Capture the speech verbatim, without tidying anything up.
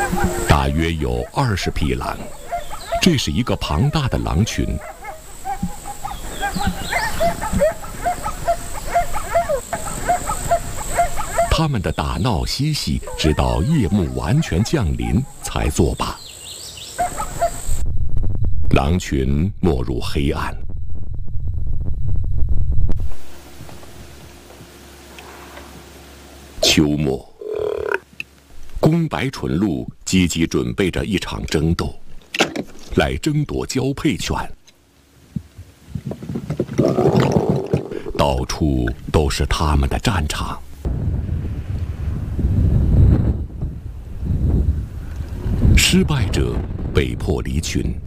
大约有二十匹狼，这是一个庞大的狼群。他们的打闹嬉戏，直到夜幕完全降临才作罢。狼群没入黑暗。秋末，公白纯鹿积极准备着一场争斗，来争夺交配权。到处都是他们的战场。失败者被迫离群。